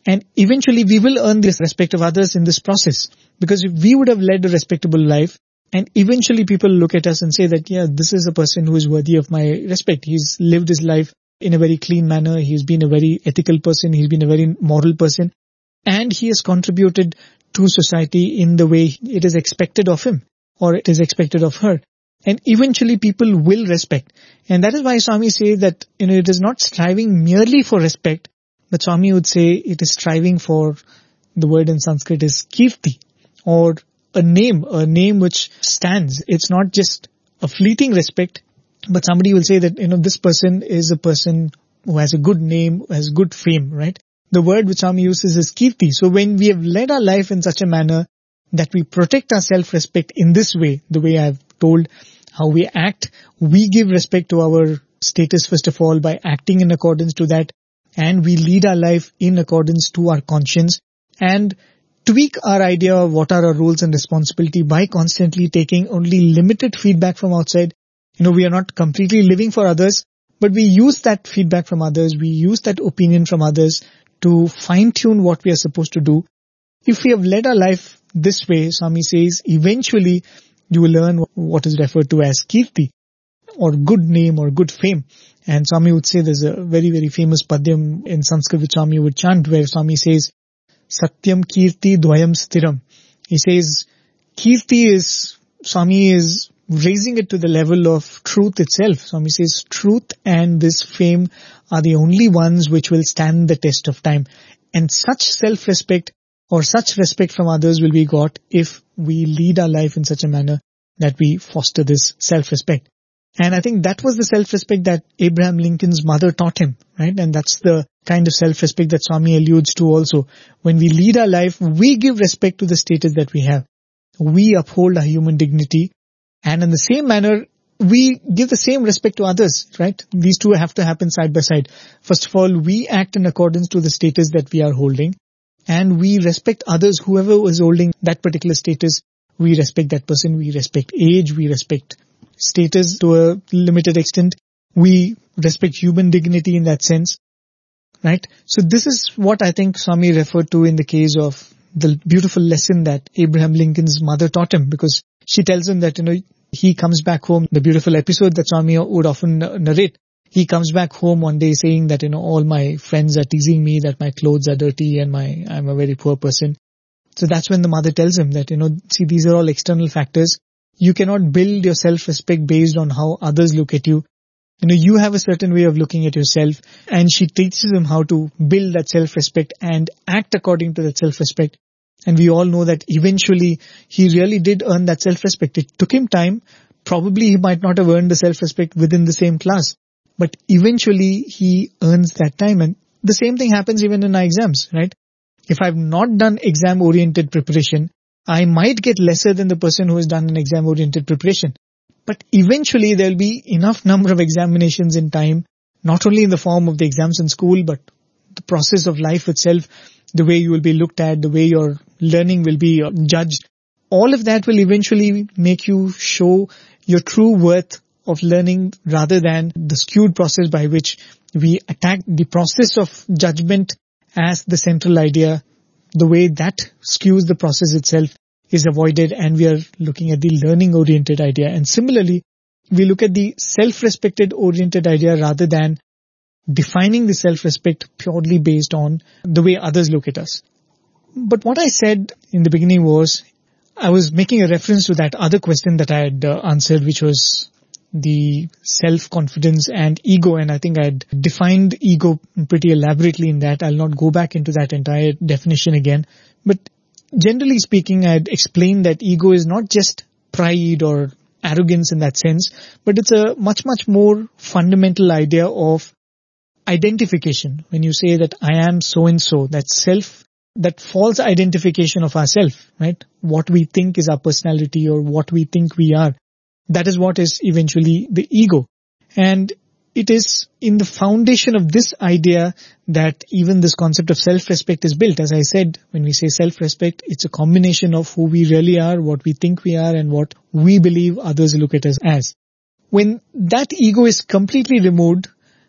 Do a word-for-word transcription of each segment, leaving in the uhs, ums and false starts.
And eventually we will earn the respect of others in this process. Because if we would have led a respectable life, and eventually people look at us and say that, yeah, this is a person who is worthy of my respect. He's lived his life in a very clean manner. He's been a very ethical person. He's been a very moral person. And he has contributed to society in the way it is expected of him, or it is expected of her. And eventually people will respect. And that is why Swami says that, you know, it is not striving merely for respect, but Swami would say it is striving for, the word in Sanskrit is kirti, or a name, a name which stands. It's not just a fleeting respect, but somebody will say that, you know, this person is a person who has a good name, who has good fame, right? The word which Swami uses is kirti. So when we have led our life in such a manner that we protect our self-respect in this way, the way I've told, how we act, we give respect to our status first of all by acting in accordance to that, and we lead our life in accordance to our conscience and tweak our idea of what are our roles and responsibility by constantly taking only limited feedback from outside. You know, we are not completely living for others, but we use that feedback from others, we use that opinion from others to fine-tune what we are supposed to do. If we have led our life this way, Swami says, eventually you will learn what is referred to as kirti, or good name or good fame. And Swami would say there's a very, very famous padyam in Sanskrit which Swami would chant, where Swami says, Satyam Kirti Dvayam Stiram. He says, Kirti is, Swami is raising it to the level of truth itself. Swami says, truth and this fame are the only ones which will stand the test of time. And such self-respect or such respect from others will be got if we lead our life in such a manner that we foster this self-respect. And I think that was the self-respect that Abraham Lincoln's mother taught him, right? And that's the kind of self-respect that Swami alludes to also. When we lead our life, we give respect to the status that we have. We uphold our human dignity. And in the same manner, we give the same respect to others, right? These two have to happen side by side. First of all, we act in accordance to the status that we are holding. And we respect others, whoever is holding that particular status. We respect that person. We respect age. We respect status to a limited extent. We respect human dignity in that sense, right? So this is what I think Swami referred to in the case of the beautiful lesson that Abraham Lincoln's mother taught him, because she tells him that, you know, he comes back home, the beautiful episode that Swami would often narrate. He comes back home one day saying that, you know, all my friends are teasing me that my clothes are dirty and my I'm a very poor person. So that's when the mother tells him that, you know, see, these are all external factors. You cannot build your self-respect based on how others look at you. You know, you have a certain way of looking at yourself, and she teaches him how to build that self-respect and act according to that self-respect. And we all know that eventually he really did earn that self-respect. It took him time. Probably he might not have earned the self-respect within the same class, but eventually he earns that time. And the same thing happens even in our exams, right? If I've not done exam-oriented preparation, I might get lesser than the person who has done an exam-oriented preparation. But eventually there will be enough number of examinations in time, not only in the form of the exams in school, but the process of life itself, the way you will be looked at, the way your learning will be judged. All of that will eventually make you show your true worth of learning rather than the skewed process by which we attack the process of judgment as the central idea. The way that skews the process itself is avoided, and we are looking at the learning-oriented idea. And similarly, we look at the self-respected oriented idea rather than defining the self-respect purely based on the way others look at us. But what I said in the beginning was, I was making a reference to that other question that I had uh, answered, which was the self-confidence and ego. And I think I had defined ego pretty elaborately in that. I'll not go back into that entire definition again. But generally speaking, I had explained that ego is not just pride or arrogance in that sense, but it's a much, much more fundamental idea of identification. When you say that I am so-and-so, that self, that false identification of ourself, right? What we think is our personality or what we think we are. That is what is eventually the ego. And it is in the foundation of this idea that even this concept of self-respect is built. As I said, when we say self-respect, it's a combination of who we really are, what we think we are, and what we believe others look at us as. When that ego is completely removed,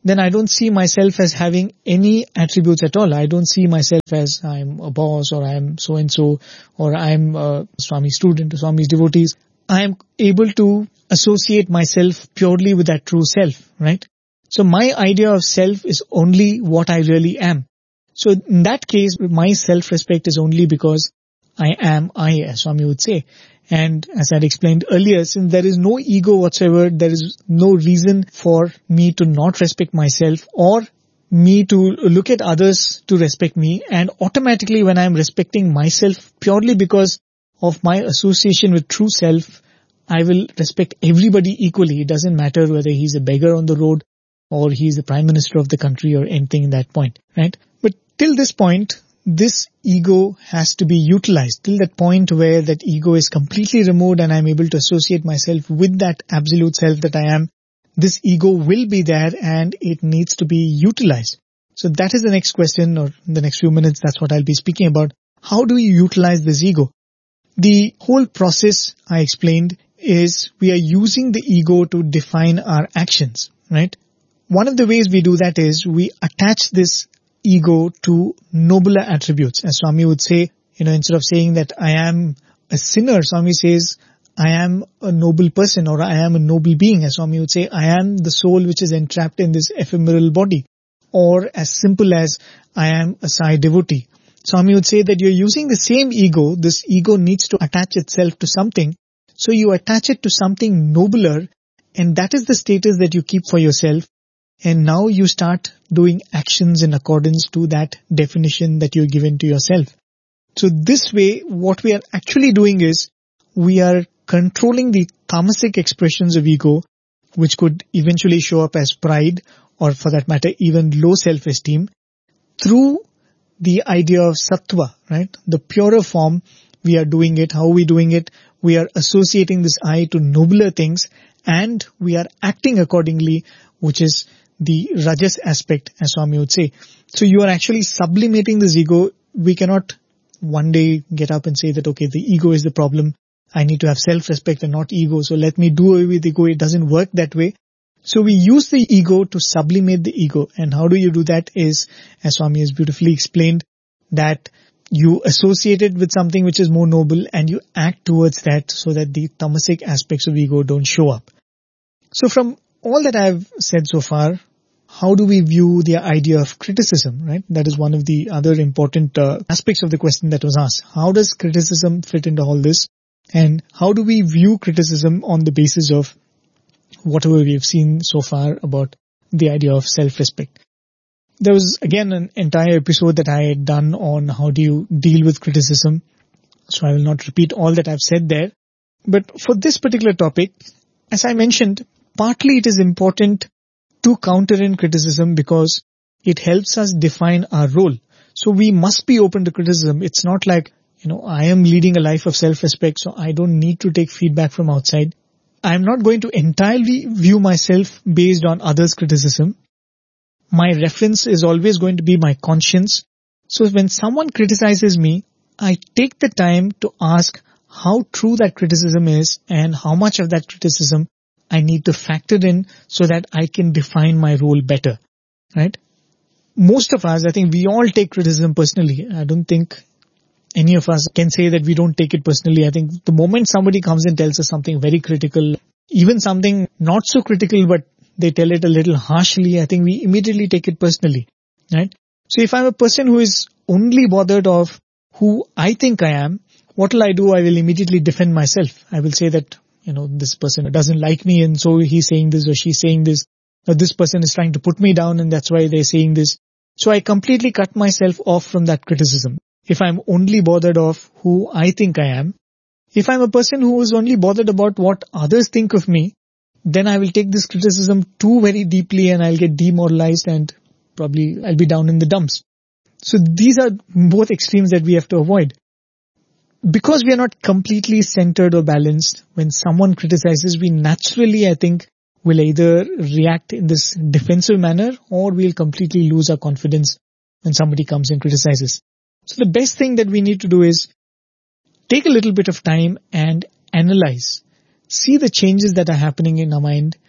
then I don't see myself as having any attributes at all. I don't see myself as I'm a boss or I'm so-and-so or I'm a Swami student or Swami's devotees. I am able to associate myself purely with that true self, right? So my idea of self is only what I really am. So in that case, my self-respect is only because I am I, as Swami would say. And as I had explained earlier, since there is no ego whatsoever, there is no reason for me to not respect myself or me to look at others to respect me. And automatically when I am respecting myself purely because of my association with true self, I will respect everybody equally. It doesn't matter whether he's a beggar on the road or he's the prime minister of the country or anything in that point, right? But till this point, this ego has to be utilized till that point where that ego is completely removed and I'm able to associate myself with that absolute self that I am. This ego will be there and it needs to be utilized. So that is the next question, or in the next few minutes, that's what I'll be speaking about. How do you utilize this ego? The whole process I explained is we are using the ego to define our actions, right? One of the ways we do that is we attach this ego to nobler attributes. As Swami would say, you know, instead of saying that I am a sinner, Swami says, I am a noble person or I am a noble being. As Swami would say, I am the soul which is entrapped in this ephemeral body. Or as simple as I am a Sai devotee. Swami would say that you're using the same ego. This ego needs to attach itself to something. So you attach it to something nobler, and that is the status that you keep for yourself. And now you start doing actions in accordance to that definition that you're given to yourself. So this way, what we are actually doing is we are controlling the tamasic expressions of ego, which could eventually show up as pride or for that matter, even low self-esteem, through the idea of sattva, right? The purer form, we are doing it. How are we doing it? We are associating this I to nobler things and we are acting accordingly, which is the rajas aspect, as Swami would say. So you are actually sublimating this ego. We cannot one day get up and say that, okay, the ego is the problem. I need to have self-respect and not ego. So let me do away with ego. It doesn't work that way. So we use the ego to sublimate the ego. And how do you do that is, as Swami has beautifully explained, that you associate it with something which is more noble and you act towards that so that the tamasic aspects of ego don't show up. So from all that I've said so far, how do we view the idea of criticism, right? That is one of the other important uh, aspects of the question that was asked. How does criticism fit into all this? And how do we view criticism on the basis of whatever we've seen so far about the idea of self-respect? There was again an entire episode that I had done on how do you deal with criticism. So I will not repeat all that I've said there. But for this particular topic, as I mentioned, partly it is important to counter in criticism because it helps us define our role. So we must be open to criticism. It's not like, you know, I am leading a life of self-respect, so I don't need to take feedback from outside. I'm not going to entirely view myself based on others' criticism. My reference is always going to be my conscience. So when someone criticizes me, I take the time to ask how true that criticism is and how much of that criticism I need to factor in so that I can define my role better, right? Most of us, I think we all take criticism personally. I don't think any of us can say that we don't take it personally. I think the moment somebody comes and tells us something very critical, even something not so critical, but they tell it a little harshly, I think we immediately take it personally, right? So if I'm a person who is only bothered of who I think I am, what will I do? I will immediately defend myself. I will say that, you know, this person doesn't like me and so he's saying this or she's saying this, or this person is trying to put me down and that's why they're saying this. So I completely cut myself off from that criticism. If I'm only bothered of who I think I am, if I'm a person who is only bothered about what others think of me, then I will take this criticism too very deeply and I'll get demoralized and probably I'll be down in the dumps. So these are both extremes that we have to avoid. Because we are not completely centered or balanced, when someone criticizes, we naturally, I think, will either react in this defensive manner or we'll completely lose our confidence when somebody comes and criticizes. So the best thing that we need to do is take a little bit of time and analyze. See the changes that are happening in our mind.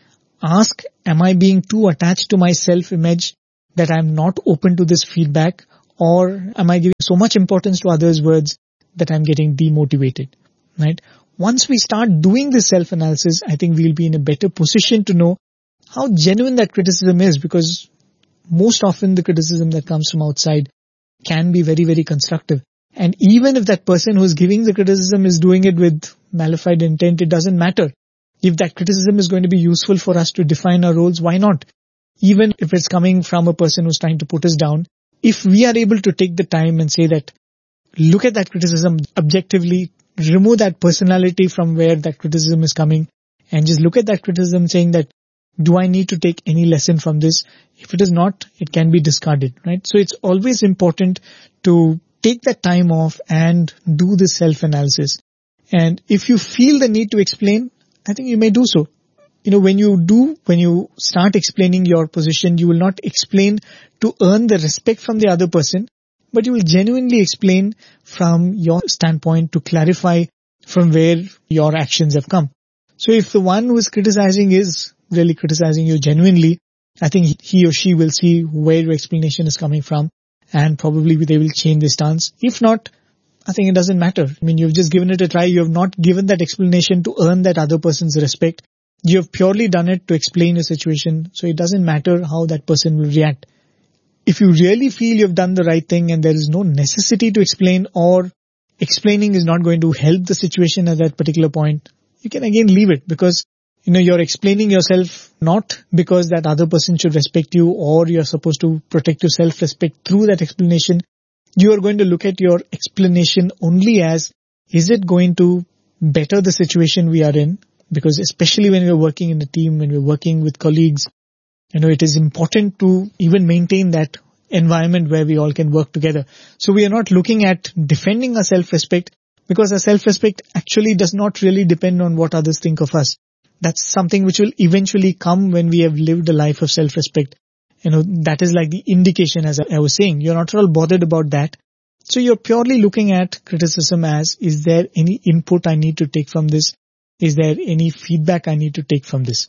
ask, am I being too attached to my self-image that I'm not open to this feedback, or am I giving so much importance to others' words that I'm getting demotivated, right? Once we start doing this self-analysis, I think we'll be in a better position to know how genuine that criticism is, because most often the criticism that comes from outside can be very, very constructive. And even if that person who's giving the criticism is doing it with malified intent, it doesn't matter. If that criticism is going to be useful for us to define our roles, why not? Even if it's coming from a person who's trying to put us down, if we are able to take the time and say that, look at that criticism objectively, remove that personality from where that criticism is coming, and just look at that criticism saying that, do I need to take any lesson from this? If it is not, it can be discarded, right? So it's always important to take that time off and do this self-analysis. And if you feel the need to explain, I think you may do so. You know, when you do, when you start explaining your position, you will not explain to earn the respect from the other person, but you will genuinely explain from your standpoint to clarify from where your actions have come. So if the one who is criticizing is really criticizing you genuinely, I think he or she will see where your explanation is coming from, and probably they will change their stance. If not, I think it doesn't matter. I mean, you've just given it a try. You have not given that explanation to earn that other person's respect. You have purely done it to explain a situation, so it doesn't matter how that person will react. If you really feel you've done the right thing and there is no necessity to explain, or explaining is not going to help the situation at that particular point, you can again leave it, because you know you're explaining yourself not because that other person should respect you, or you're supposed to protect your self-respect through that explanation. You are going to look at your explanation only as, is it going to better the situation we are in? Because especially when we're working in a team, when we're working with colleagues, you know, it is important to even maintain that environment where we all can work together. So we are not looking at defending our self-respect, because our self-respect actually does not really depend on what others think of us. That's something which will eventually come when we have lived a life of self-respect. You know, that is like the indication, as I was saying. You're not at all bothered about that. So you're purely looking at criticism as, is there any input I need to take from this? Is there any feedback I need to take from this?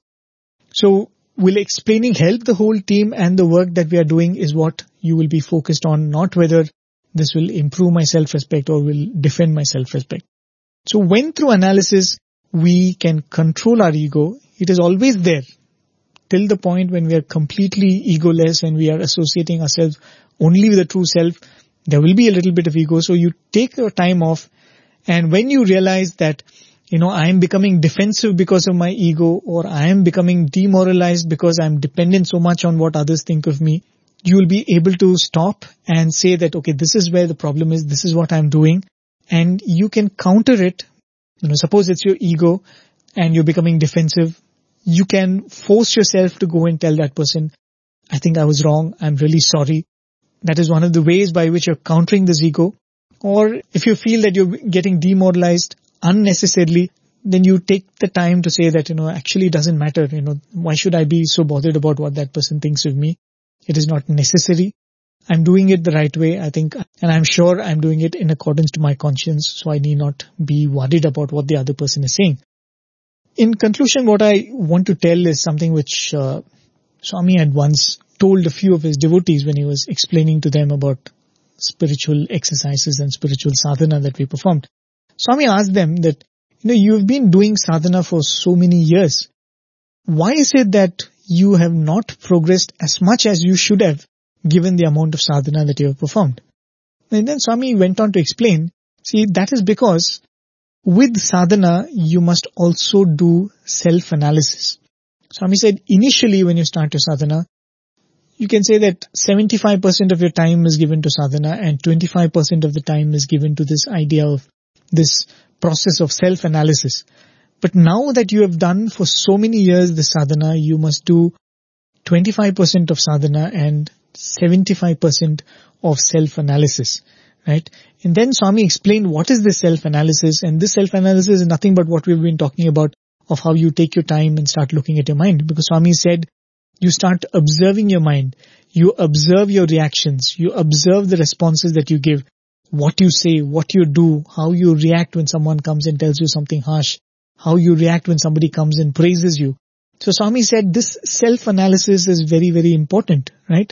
So will explaining help the whole team and the work that we are doing is what you will be focused on, not whether this will improve my self-respect or will defend my self-respect. So when through analysis we can control our ego, it is always there till the point when we are completely egoless and we are associating ourselves only with the true self. There will be a little bit of ego. So you take your time off, and when you realize that, you know, I am becoming defensive because of my ego, or I am becoming demoralized because I'm dependent so much on what others think of me, you will be able to stop and say that, okay, this is where the problem is, this is what I'm doing, and you can counter it. You know, suppose it's your ego and you're becoming defensive, you can force yourself to go and tell that person, I think I was wrong, I'm really sorry. That is one of the ways by which you're countering this ego. Or if you feel that you're getting demoralized unnecessarily, then you take the time to say that, you know, actually it doesn't matter. You know, why should I be so bothered about what that person thinks of me? It is not necessary. I'm doing it the right way, I think, and I'm sure I'm doing it in accordance to my conscience, so I need not be worried about what the other person is saying. In conclusion, what I want to tell is something which uh, Swami had once told a few of his devotees when he was explaining to them about spiritual exercises and spiritual sadhana that we performed. Swami asked them that, you know, you've been doing sadhana for so many years. Why is it that you have not progressed as much as you should have, given the amount of sadhana that you have performed? And then Swami went on to explain, see, that is because with sadhana, you must also do self-analysis. Swami said, initially when you start your sadhana, you can say that seventy-five percent of your time is given to sadhana and twenty-five percent of the time is given to this idea of this process of self-analysis. But now that you have done for so many years the sadhana, you must do twenty-five percent of sadhana and seventy-five percent of self-analysis, right? And then Swami explained what is this self-analysis, and this self-analysis is nothing but what we've been talking about, of how you take your time and start looking at your mind. Because Swami said, you start observing your mind, you observe your reactions, you observe the responses that you give, what you say, what you do, how you react when someone comes and tells you something harsh, how you react when somebody comes and praises you. So Swami said this self-analysis is very, very important, right?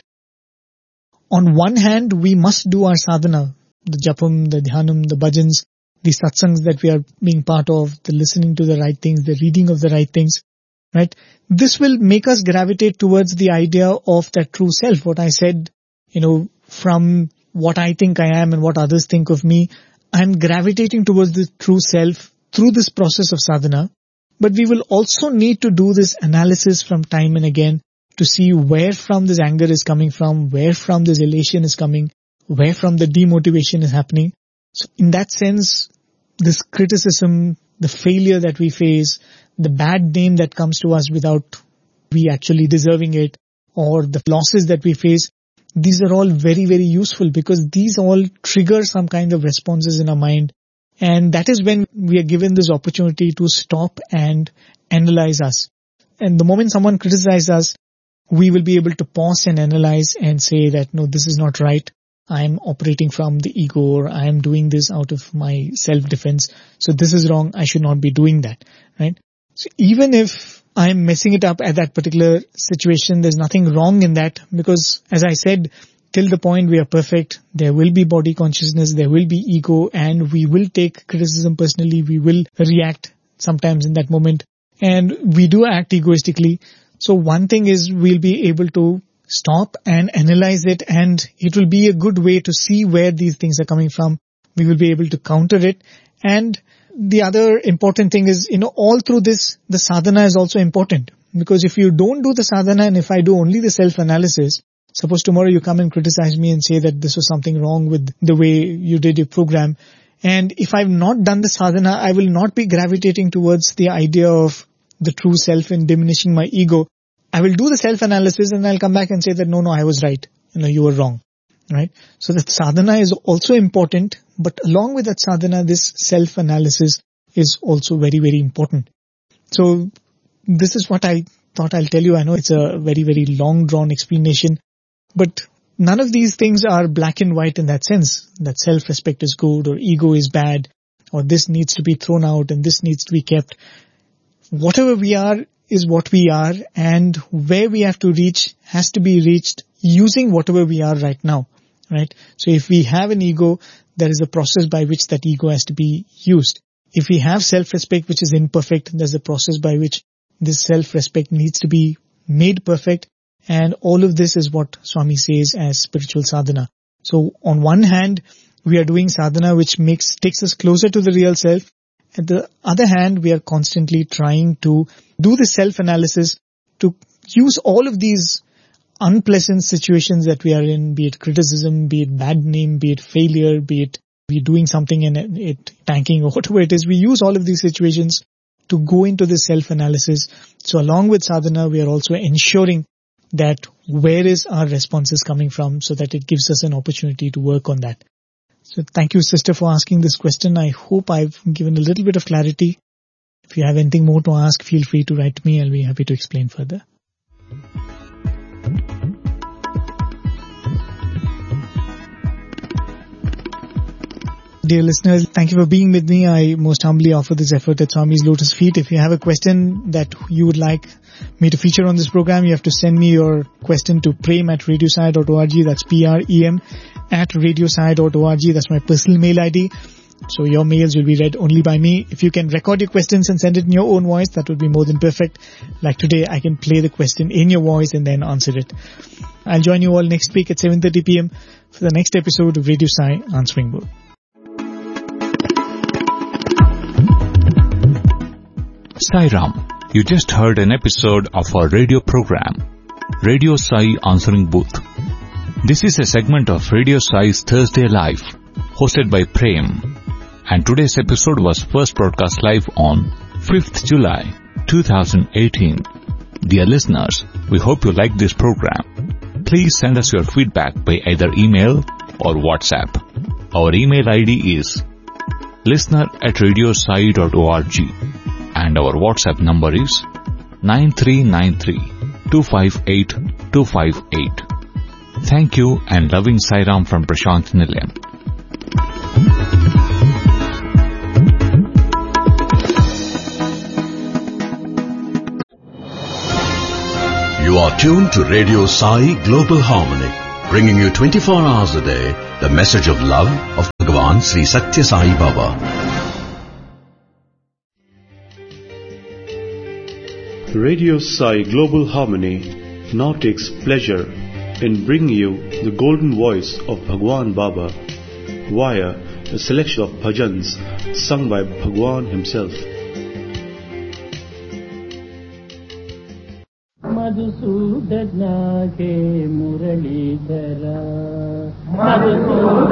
On one hand, we must do our sadhana, the japam, the dhyanam, the bhajans, the satsangs that we are being part of, the listening to the right things, the reading of the right things, right? This will make us gravitate towards the idea of that true self. What I said, you know, from what I think I am and what others think of me, I'm gravitating towards the true self through this process of sadhana. But we will also need to do this analysis from time and again to see where from this anger is coming from, where from this elation is coming, where from the demotivation is happening. So in that sense, this criticism, the failure that we face, the bad name that comes to us without we actually deserving it, or the losses that we face, these are all very, very useful because these all trigger some kind of responses in our mind. And that is when we are given this opportunity to stop and analyze us. And the moment someone criticizes us, we will be able to pause and analyze and say that, no, this is not right. I am operating from the ego, or I am doing this out of my self-defense. So this is wrong. I should not be doing that, right? So even if I am messing it up at that particular situation, there's nothing wrong in that because, as I said, till the point we are perfect, there will be body consciousness, there will be ego, and we will take criticism personally. We will react sometimes in that moment, and we do act egoistically. So one thing is we'll be able to stop and analyze it, and it will be a good way to see where these things are coming from. We will be able to counter it. And the other important thing is, you know, all through this, the sadhana is also important. Because if you don't do the sadhana and if I do only the self-analysis, suppose tomorrow you come and criticize me and say that this was something wrong with the way you did your program. And if I've not done the sadhana, I will not be gravitating towards the idea of the true self and diminishing my ego. I will do the self-analysis and I'll come back and say that, no, no, I was right. You know, you were wrong. Right? So that sadhana is also important, but along with that sadhana, this self-analysis is also very, very important. So this is what I thought I'll tell you. I know it's a very, very long drawn explanation, but none of these things are black and white in that sense, that self-respect is good or ego is bad, or this needs to be thrown out and this needs to be kept. Whatever we are is what we are, and where we have to reach has to be reached using whatever we are right now. Right? So if we have an ego, there is a process by which that ego has to be used. If we have self-respect which is imperfect, there's a process by which this self-respect needs to be made perfect. And all of this is what Swami says as spiritual sadhana. So on one hand, we are doing sadhana which makes takes us closer to the real self. At the other hand, we are constantly trying to do the self-analysis to use all of these unpleasant situations that we are in, be it criticism, be it bad name, be it failure, be it we doing something and it tanking or whatever it is. We use all of these situations to go into the self-analysis. So along with sadhana, we are also ensuring that where is our responses coming from so that it gives us an opportunity to work on that. So thank you, sister, for asking this question. I hope I've given a little bit of clarity. If you have anything more to ask, feel free to write to me. I'll be happy to explain further. Dear listeners, thank you for being with me. I most humbly offer this effort at Swami's Lotus Feet. If you have a question that you would like me to feature on this program, you have to send me your question to prem at radiosai dot org. That's P R E M at radiosai dot org. That's my personal mail I D. So your mails will be read only by me. If you can record your questions and send it in your own voice, that would be more than perfect. Like today, I can play the question in your voice and then answer it. I'll join you all next week at seven thirty p.m. for the next episode of Radio Sai Answering Both. Sai Ram, you just heard an episode of our radio program, Radio Sai Answering Booth. This is a segment of Radio Sai's Thursday Live, hosted by Prem. And today's episode was first broadcast live on fifth July twenty eighteen. Dear listeners, we hope you like this program. Please send us your feedback by either email or WhatsApp. Our email I D is listener at radiosai dot org. And our WhatsApp number is nine three nine three, two five eight, two five eight. Thank you and loving Sai Ram from Prashant Nilayam. tuned to Radio Sai Global Harmony, bringing you twenty-four hours a day the message of love of Bhagavan Sri Satya Sai Baba. Radio Sai Global Harmony now takes pleasure in bringing you the golden voice of Bhagwan Baba via a selection of bhajans sung by Bhagwan himself. Madhusudana ke Muralidhara Madhusudana